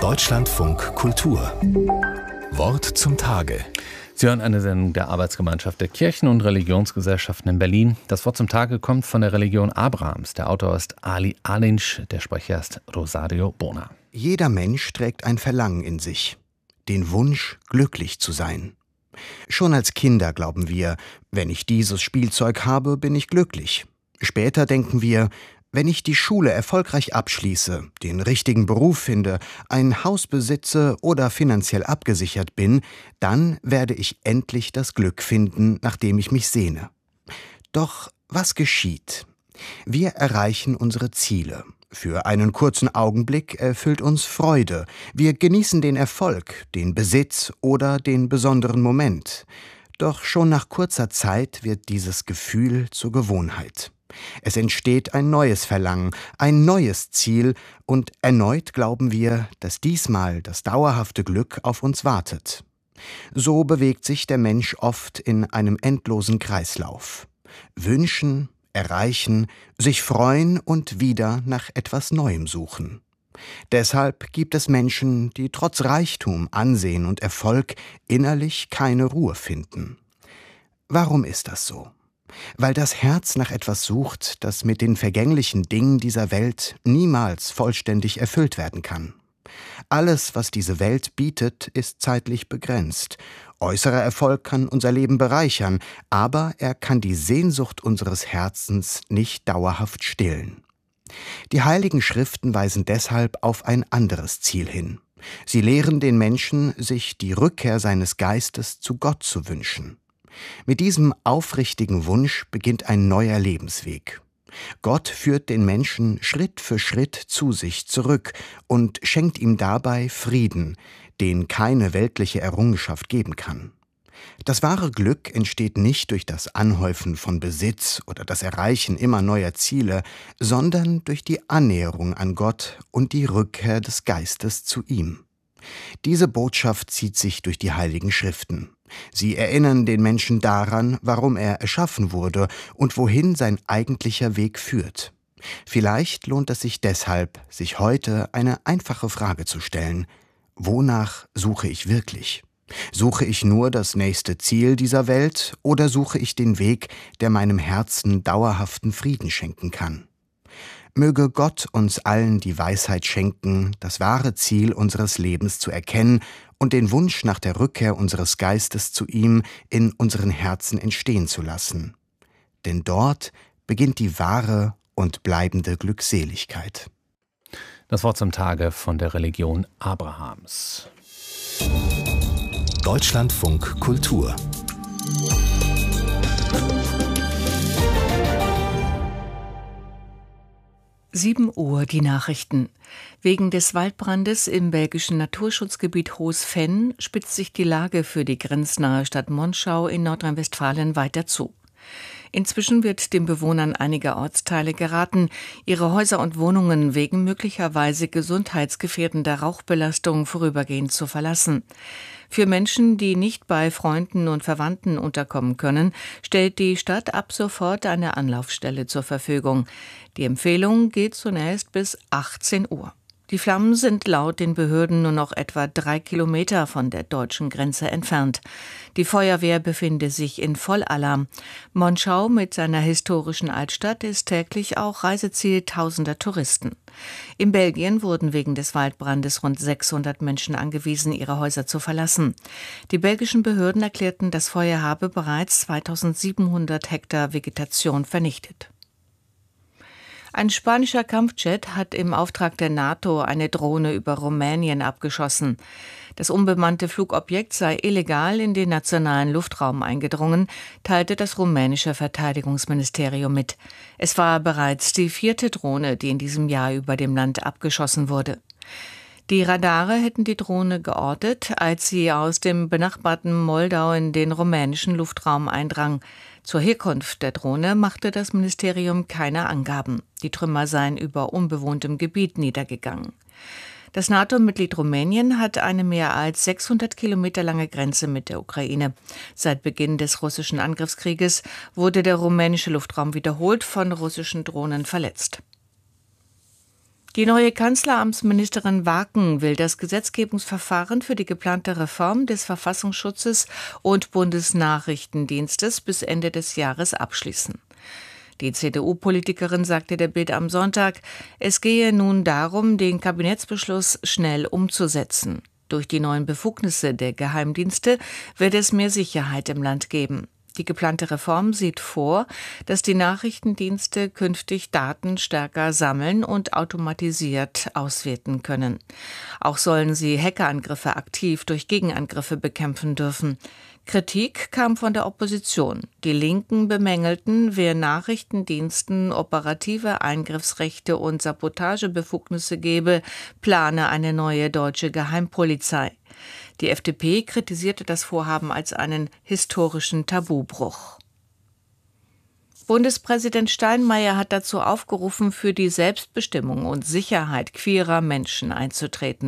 Deutschlandfunk Kultur. Wort zum Tage. Sie hören eine Sendung der Arbeitsgemeinschaft der Kirchen- und Religionsgesellschaften in Berlin. Das Wort zum Tage kommt von der Religion Abrahams. Der Autor ist Ali Alinsch, der Sprecher ist Rosario Bona. Jeder Mensch trägt ein Verlangen in sich, den Wunsch, glücklich zu sein. Schon als Kinder glauben wir, wenn ich dieses Spielzeug habe, bin ich glücklich. Später denken wir, wenn ich die Schule erfolgreich abschließe, den richtigen Beruf finde, ein Haus besitze oder finanziell abgesichert bin, dann werde ich endlich das Glück finden, nach dem ich mich sehne. Doch was geschieht? Wir erreichen unsere Ziele. Für einen kurzen Augenblick erfüllt uns Freude. Wir genießen den Erfolg, den Besitz oder den besonderen Moment. Doch schon nach kurzer Zeit wird dieses Gefühl zur Gewohnheit. Es entsteht ein neues Verlangen, ein neues Ziel und erneut glauben wir, dass diesmal das dauerhafte Glück auf uns wartet. So bewegt sich der Mensch oft in einem endlosen Kreislauf. Wünschen, erreichen, sich freuen und wieder nach etwas Neuem suchen. Deshalb gibt es Menschen, die trotz Reichtum, Ansehen und Erfolg innerlich keine Ruhe finden. Warum ist das so? Weil das Herz nach etwas sucht, das mit den vergänglichen Dingen dieser Welt niemals vollständig erfüllt werden kann. Alles, was diese Welt bietet, ist zeitlich begrenzt. Äußerer Erfolg kann unser Leben bereichern, aber er kann die Sehnsucht unseres Herzens nicht dauerhaft stillen. Die Heiligen Schriften weisen deshalb auf ein anderes Ziel hin. Sie lehren den Menschen, sich die Rückkehr seines Geistes zu Gott zu wünschen. Mit diesem aufrichtigen Wunsch beginnt ein neuer Lebensweg. Gott führt den Menschen Schritt für Schritt zu sich zurück und schenkt ihm dabei Frieden, den keine weltliche Errungenschaft geben kann. Das wahre Glück entsteht nicht durch das Anhäufen von Besitz oder das Erreichen immer neuer Ziele, sondern durch die Annäherung an Gott und die Rückkehr des Geistes zu ihm. Diese Botschaft zieht sich durch die Heiligen Schriften. Sie erinnern den Menschen daran, warum er erschaffen wurde und wohin sein eigentlicher Weg führt. Vielleicht lohnt es sich deshalb, sich heute eine einfache Frage zu stellen: Wonach suche ich wirklich? Suche ich nur das nächste Ziel dieser Welt oder suche ich den Weg, der meinem Herzen dauerhaften Frieden schenken kann? Möge Gott uns allen die Weisheit schenken, das wahre Ziel unseres Lebens zu erkennen und den Wunsch nach der Rückkehr unseres Geistes zu ihm in unseren Herzen entstehen zu lassen. Denn dort beginnt die wahre und bleibende Glückseligkeit. Das Wort zum Tage von der Religion Abrahams. Deutschlandfunk Kultur. 7 Uhr die Nachrichten. Wegen des Waldbrandes im belgischen Naturschutzgebiet Hoos-Venn spitzt sich die Lage für die grenznahe Stadt Monschau in Nordrhein-Westfalen weiter zu. Inzwischen wird den Bewohnern einiger Ortsteile geraten, ihre Häuser und Wohnungen wegen möglicherweise gesundheitsgefährdender Rauchbelastung vorübergehend zu verlassen. Für Menschen, die nicht bei Freunden und Verwandten unterkommen können, stellt die Stadt ab sofort eine Anlaufstelle zur Verfügung. Die Empfehlung geht zunächst bis 18 Uhr. Die Flammen sind laut den Behörden nur noch etwa 3 Kilometer von der deutschen Grenze entfernt. Die Feuerwehr befinde sich in Vollalarm. Monschau mit seiner historischen Altstadt ist täglich auch Reiseziel tausender Touristen. In Belgien wurden wegen des Waldbrandes rund 600 Menschen angewiesen, ihre Häuser zu verlassen. Die belgischen Behörden erklärten, das Feuer habe bereits 2700 Hektar Vegetation vernichtet. Ein spanischer Kampfjet hat im Auftrag der NATO eine Drohne über Rumänien abgeschossen. Das unbemannte Flugobjekt sei illegal in den nationalen Luftraum eingedrungen, teilte das rumänische Verteidigungsministerium mit. Es war bereits die 4. Drohne, die in diesem Jahr über dem Land abgeschossen wurde. Die Radare hätten die Drohne geortet, als sie aus dem benachbarten Moldau in den rumänischen Luftraum eindrang. Zur Herkunft der Drohne machte das Ministerium keine Angaben. Die Trümmer seien über unbewohntem Gebiet niedergegangen. Das NATO-Mitglied Rumänien hat eine mehr als 600 Kilometer lange Grenze mit der Ukraine. Seit Beginn des russischen Angriffskrieges wurde der rumänische Luftraum wiederholt von russischen Drohnen verletzt. Die neue Kanzleramtsministerin Waken will das Gesetzgebungsverfahren für die geplante Reform des Verfassungsschutzes und Bundesnachrichtendienstes bis Ende des Jahres abschließen. Die CDU-Politikerin sagte der Bild am Sonntag, es gehe nun darum, den Kabinettsbeschluss schnell umzusetzen. Durch die neuen Befugnisse der Geheimdienste wird es mehr Sicherheit im Land geben. Die geplante Reform sieht vor, dass die Nachrichtendienste künftig Daten stärker sammeln und automatisiert auswerten können. Auch sollen sie Hackerangriffe aktiv durch Gegenangriffe bekämpfen dürfen. Kritik kam von der Opposition. Die Linken bemängelten, wer Nachrichtendiensten operative Eingriffsrechte und Sabotagebefugnisse gebe, plane eine neue deutsche Geheimpolizei. Die FDP kritisierte das Vorhaben als einen historischen Tabubruch. Bundespräsident Steinmeier hat dazu aufgerufen, für die Selbstbestimmung und Sicherheit queerer Menschen einzutreten.